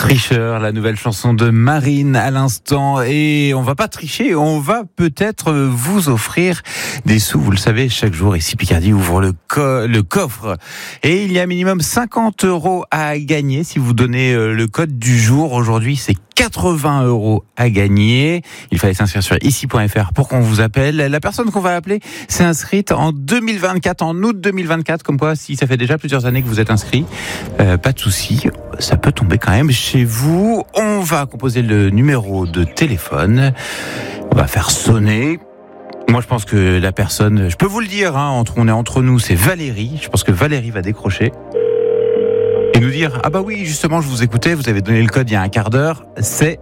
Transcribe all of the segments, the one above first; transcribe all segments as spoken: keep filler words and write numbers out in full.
Tricheur, la nouvelle chanson de Marine à l'instant. Et on va pas tricher, on va peut-être vous offrir des sous. Vous le savez, chaque jour, ici Picardie ouvre le, co- le coffre. Et il y a minimum cinquante euros à gagner si vous donnez le code du jour. Aujourd'hui, c'est quatre-vingts euros à gagner. Il fallait s'inscrire sur ici point f r pour qu'on vous appelle. La personne qu'on va appeler s'est inscrite en deux mille vingt-quatre, en août deux mille vingt-quatre. Comme quoi, si ça fait déjà plusieurs années que vous êtes inscrit, euh, pas de souci, ça peut tomber quand même chez vous. On va composer le numéro de téléphone. On va faire sonner. Moi, je pense que la personne, je peux vous le dire, hein, entre, on est entre nous, c'est Valérie. Je pense que Valérie va décrocher et nous dire, ah bah oui, justement, je vous écoutais, vous avez donné le code il y a un quart d'heure, c'est...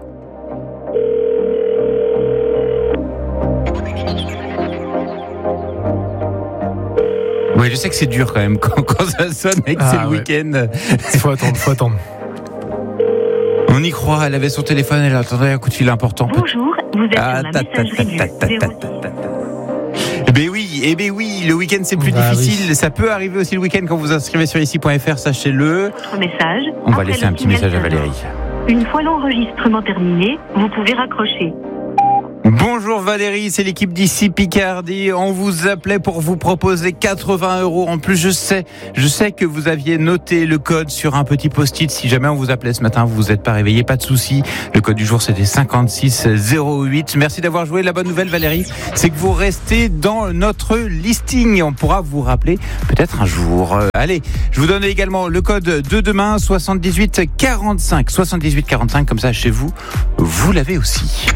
Oui, je sais que c'est dur quand même quand, quand ça sonne et que ah, c'est le ouais. week-end. Il faut attendre, faut attendre. On y croit, elle avait son téléphone, elle attendait un coup de fil important. Bonjour, vous êtes ah, sur la messagerie du zéro. Eh ben oui, eh ben oui, le week-end c'est plus bah, difficile. Oui. Ça peut arriver aussi le week-end quand vous vous inscrivez sur ici point f r, sachez-le. Votre message. On va laisser un petit message à Valérie. Une fois l'enregistrement terminé, vous pouvez raccrocher. Bonjour Valérie, c'est l'équipe d'ici Picardie. On vous appelait pour vous proposer quatre-vingts euros. En plus, je sais, je sais que vous aviez noté le code sur un petit post-it. Si jamais on vous appelait ce matin, vous vous êtes pas réveillé, pas de souci. Le code du jour, c'était cinquante-six zéro huit. Merci d'avoir joué. La bonne nouvelle, Valérie, c'est que vous restez dans notre listing. On pourra vous rappeler peut-être un jour. Euh, allez, je vous donne également le code de demain, soixante-dix-huit quarante-cinq. soixante-dix-huit quarante-cinq, comme ça, chez vous, vous l'avez aussi.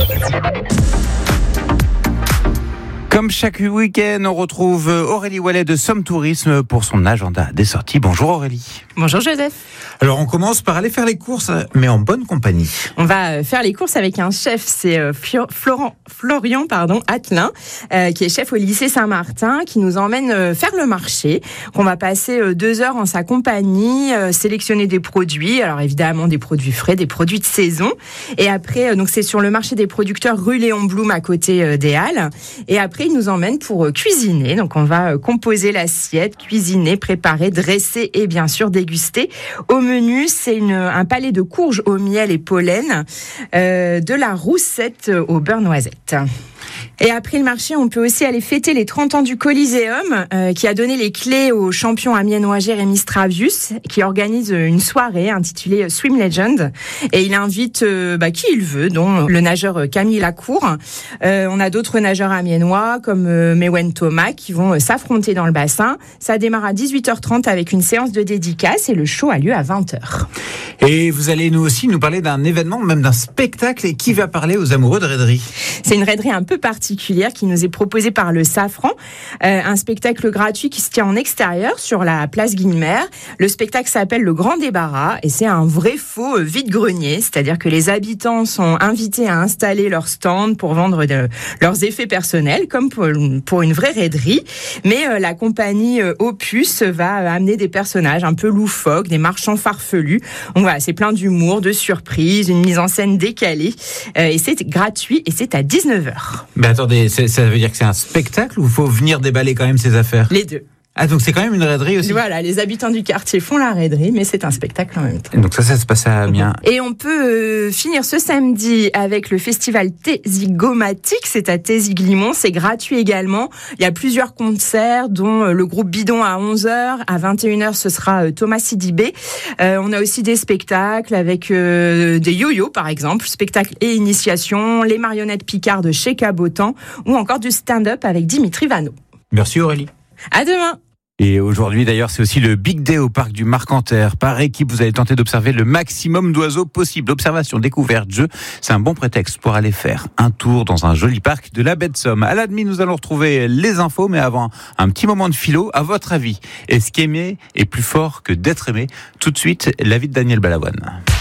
Comme chaque week-end, on retrouve Aurélie Wallet de Somme Tourisme pour son agenda des sorties. Bonjour Aurélie. Bonjour Joseph. Alors on commence par aller faire les courses, mais en bonne compagnie. On va faire les courses avec un chef, c'est Florent, Florian pardon, Attelin, euh, qui est chef au lycée Saint-Martin, qui nous emmène faire le marché. On va passer deux heures en sa compagnie, euh, sélectionner des produits, alors évidemment des produits frais, des produits de saison. Et après, donc c'est sur le marché des producteurs rue Léon Blum à côté des Halles. Et après, il nous emmène pour cuisiner. Donc, on va composer l'assiette, cuisiner, préparer, dresser et bien sûr déguster. Au menu, c'est une, un palais de courges au miel et pollen, euh, de la roussette au beurre noisette. Et après le marché, on peut aussi aller fêter les trente ans du Coliseum, euh, qui a donné les clés au champion amiénois Jérémy Stravius, qui organise une soirée intitulée Swim Legend. Et il invite euh, bah, qui il veut, dont le nageur Camille Lacour. Euh, on a d'autres nageurs amiénois, comme euh, Mewen Thomas, qui vont euh, s'affronter dans le bassin. Ça démarre à dix-huit heures trente avec une séance de dédicace et le show a lieu à vingt heures. Et vous allez nous aussi nous parler d'un événement, même d'un spectacle, et qui va parler aux amoureux de raiderie. C'est une raiderie un peu particulière qui nous est proposée par le Safran, euh, un spectacle gratuit qui se tient en extérieur sur la place Guilmer. Le spectacle s'appelle Le Grand Débarras et c'est un vrai faux vide-grenier, c'est-à-dire que les habitants sont invités à installer leur stand pour vendre de, leurs effets personnels, comme pour, pour une vraie raiderie. Mais euh, la compagnie euh, Opus va amener des personnages un peu loufoques, des marchands farfelus. Donc voilà, c'est plein d'humour, de surprises, une mise en scène décalée euh, et c'est gratuit et c'est à dix-neuf heures. Mais attendez, ça veut dire que c'est un spectacle ou il faut venir déballer quand même ses affaires ? Les deux. Ah, donc c'est quand même une raiderie aussi. Voilà, les habitants du quartier font la raiderie, mais c'est un spectacle en même temps. Et donc ça, ça se passe à Amiens. Et on peut euh, finir ce samedi avec le festival Tézigomatique, c'est à Téziglimont, c'est gratuit également. Il y a plusieurs concerts, dont euh, le groupe Bidon à onze heures, à vingt et une heures, ce sera euh, Thomas Sidibé. Euh, on a aussi des spectacles avec euh, des yo-yo, par exemple, spectacle et initiation, les marionnettes Picard de chez Cabotan, ou encore du stand-up avec Dimitri Vanneau. Merci Aurélie. À demain. Et aujourd'hui, d'ailleurs, c'est aussi le Big Day au parc du Marcanterre. Par équipe, vous allez tenter d'observer le maximum d'oiseaux possible. Observation, découverte, jeu, c'est un bon prétexte pour aller faire un tour dans un joli parc de la baie de Somme. À la demi, nous allons retrouver les infos, mais avant, un petit moment de philo. À votre avis, est-ce qu'aimer est plus fort que d'être aimé ? Tout de suite, l'avis de Daniel Balavoine.